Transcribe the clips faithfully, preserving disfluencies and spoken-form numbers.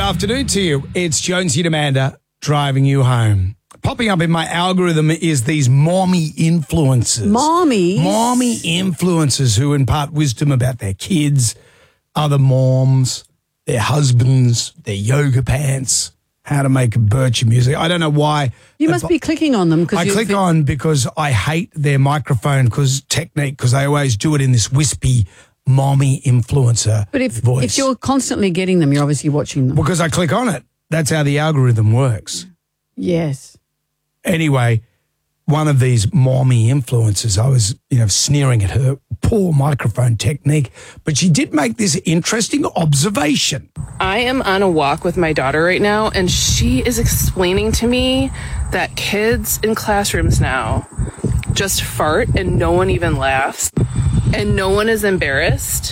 afternoon to you. It's Jonesy and Amanda driving you home. Popping up in my algorithm is these mommy influencers. Mommies? Mommy influencers who impart wisdom about their kids, other moms, their husbands, their yoga pants, how to make birch music. I don't know why. You must be clicking on them. I you click think- on because I hate their microphone because technique because they always do it in this wispy mommy influencer But if, voice. if you're constantly getting them, you're obviously watching them. Because I click on it. That's how the algorithm works. Yes. Anyway, one of these mommy influencers, I was, you know, sneering at her poor microphone technique, but she did make this interesting observation. I am on a walk with my daughter right now, and she is explaining to me that kids in classrooms now just fart and no one even laughs and no one is embarrassed.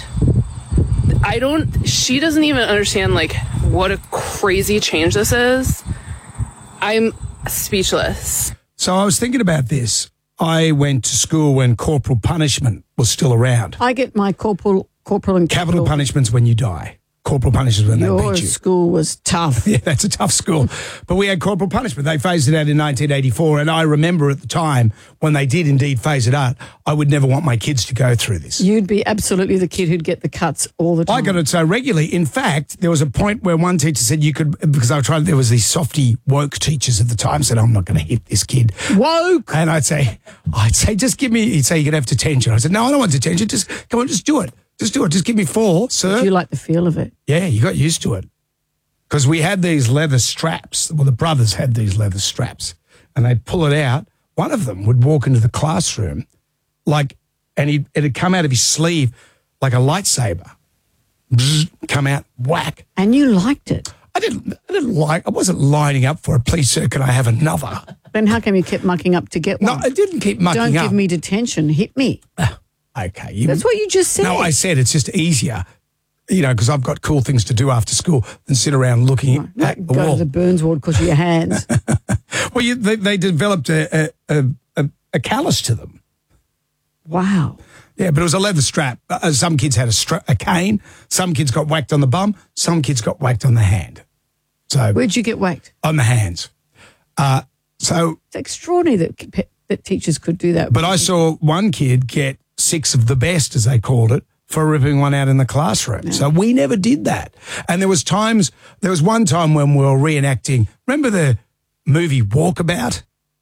I don't, she doesn't even understand like what a crazy change this is. I'm speechless. So I was thinking about this. I went to school when corporal punishment was still around. I get my corporal, corporal and Capital punishment's when you die. Corporal punishment when Your they beat you. school was tough. Yeah, that's a tough school. But we had corporal punishment. They phased it out in nineteen eighty-four, and I remember at the time when they did indeed phase it out, I would never want my kids to go through this. You'd be absolutely the kid who'd get the cuts all the time. I got it so regularly. In fact, there was a point where one teacher said you could, because I was trying, there was these softy woke teachers at the time said, I'm not going to hit this kid. Woke! And I'd say, I'd say, just give me, he'd say you could have detention. I said, no, I don't want detention. Just, come on, just do it. Just do it. Just give me four, sir. Do you like the feel of it? Yeah, you got used to it. Because we had these leather straps. Well, the brothers had these leather straps. And they'd pull it out. One of them would walk into the classroom like, and he'd, it'd come out of his sleeve like a lightsaber. Bzz, come out, whack. And you liked it. I didn't, I didn't like, I wasn't lining up for a please, sir, can I have another? Then how come you kept mucking up to get No, one? I didn't keep mucking Don't up. give me detention. Hit me. Okay. You, That's what you just said. No, I said it's just easier, you know, because I've got cool things to do after school than sit around looking Not at the go wall. to the Burns ward because of your hands. Well, you, they, they developed a, a, a, a callus to them. Wow. Yeah, but it was a leather strap. Uh, some kids had a, stra- a cane. Some kids got whacked on the bum. Some kids got whacked on the hand. So Where'd you get whacked? on the hands. Uh, so, It's extraordinary that pe- that teachers could do that. but I saw one kid get six of the best, as they called it, for ripping one out in the classroom. So we never did that. And there was times, there was one time when we were reenacting, remember the movie Walkabout?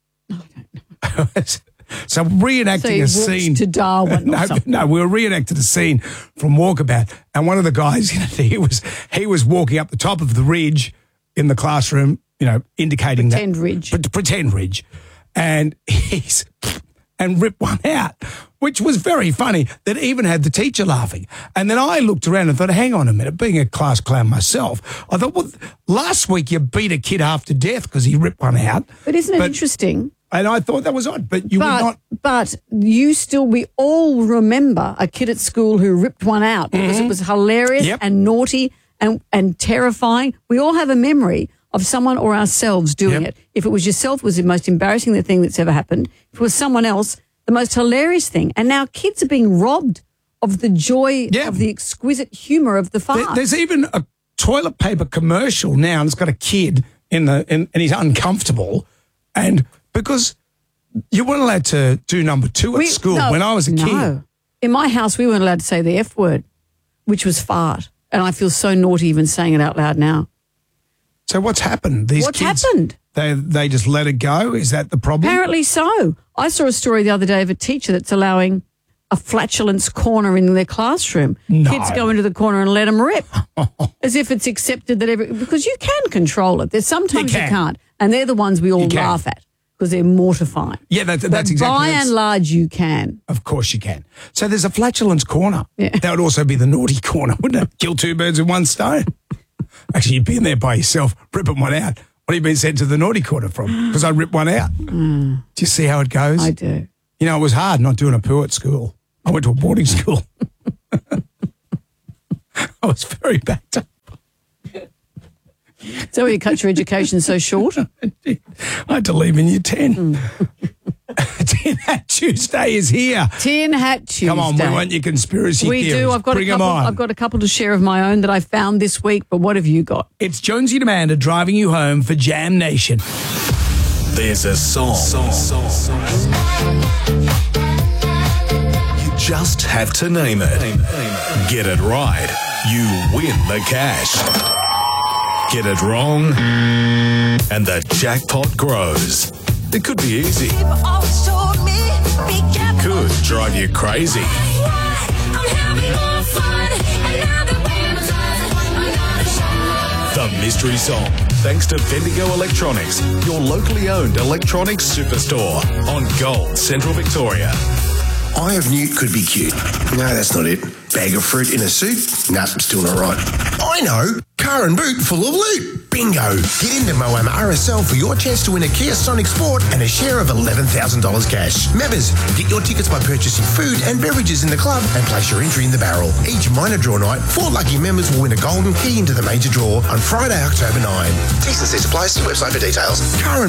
So reenacting So he a walked scene to Darwin or No, something. no, we were reenacting a scene from Walkabout, and one of the guys, you know, he was he was walking up the top of the ridge in the classroom, you know, indicating Pretend that ridge. Pre- pretend ridge, and he's and ripped one out, which was very funny. That even had the teacher laughing, and then I looked around and thought, hang on a minute, being a class clown myself, I thought, well, last week you beat a kid half to death because he ripped one out. But isn't it But- interesting? And I thought that was odd, but you But, would not. but you still, we all remember a kid at school who ripped one out because it was hilarious Mm-hmm. Yep. and naughty and, and terrifying. We all have a memory of someone or ourselves doing Yep. it. If it was yourself, it was the most embarrassing thing that's ever happened. If it was someone else, the most hilarious thing. And now kids are being robbed of the joy Yeah. of the exquisite humour of the There- farce. there's even a toilet paper commercial now, and it's got a kid in the in, and he's uncomfortable, and because you weren't allowed to do number two at We- school no, when I was a no. kid. In my house, we weren't allowed to say the F word, which was fart. And I feel so naughty even saying it out loud now. So what's happened? These What's kids, happened? They they just let it go. Is that the problem? Apparently so. I saw a story the other day of a teacher that's allowing a flatulence corner in their classroom. No. Kids go into the corner and let them rip, as if it's accepted that every because you can control it. There's sometimes you, can. can't, and they're the ones we all You can. laugh at because they're mortifying. Yeah, that, that's But exactly. by that's- and large, you can. Of course you can. So there's a flatulence corner. Yeah. That would also be the naughty corner, wouldn't it? Kill two birds with one stone. Actually, you'd be in there by yourself, ripping one out. What have you been sent to the naughty corner from? Because I ripped one out. Do you see how it goes? I do. You know, it was hard not doing a poo at school. I went to a boarding school. I was very backed up. So you cut your education so short? I had to leave in year ten. ten at Tuesday is here. Tin Hat Tuesday. Come on, we want your conspiracy We theories. do. I've got Bring a 'em couple. on. I've got a couple to share of my own that I found this week. But what have you got? It's Jonesy and Amanda driving you home for Jam Nation. There's a song. song, song, song. You just have to name it. Get it right, you win the cash. Get it wrong, and the jackpot grows. It could be easy. It could drive you crazy. The Mystery Song, thanks to Bendigo Electronics, your locally owned electronics superstore on Gold, Central Victoria. Eye of Newt could be cute. No, that's not it. Bag of fruit in a suit? Nah, still not right. I know. Car and boot full of loot. Bingo. Get into Moama R S L for your chance to win a Kia Sonic Sport and a share of eleven thousand dollars cash. Members, get your tickets by purchasing food and beverages in the club and place your entry in the barrel. Each minor draw night, four lucky members will win a golden key into the major draw on Friday, October ninth. T's and C's apply. See website for details. Car and